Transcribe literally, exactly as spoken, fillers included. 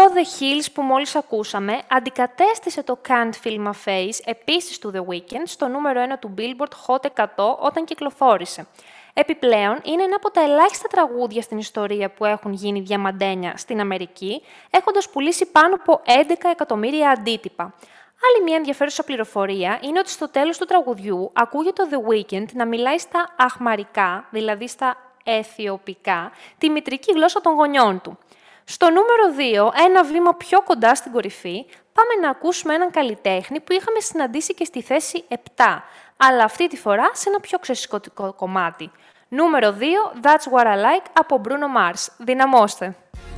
The Hills που μόλις ακούσαμε αντικατέστησε το Can't Feel My Face, επίσης του The Weeknd, στο νούμερο ένα του Billboard Hot εκατό όταν κυκλοφόρησε. Επιπλέον, είναι ένα από τα ελάχιστα τραγούδια στην ιστορία που έχουν γίνει διαμαντένια στην Αμερική, έχοντας πουλήσει πάνω από έντεκα εκατομμύρια αντίτυπα. Άλλη μια ενδιαφέρουσα πληροφορία είναι ότι στο τέλος του τραγουδιού ακούγεται το The Weeknd να μιλάει στα αχμαρικά, δηλαδή στα αιθιοπικά, τη μητρική γλώσσα των γονιών του. Στο νούμερο δύο, ένα βήμα πιο κοντά στην κορυφή, πάμε να ακούσουμε έναν καλλιτέχνη που είχαμε συναντήσει και στη θέση επτά, αλλά αυτή τη φορά σε ένα πιο ξεσηκωτικό κομμάτι. Νούμερο δύο, That's What I Like από Bruno Mars. Δυναμώστε!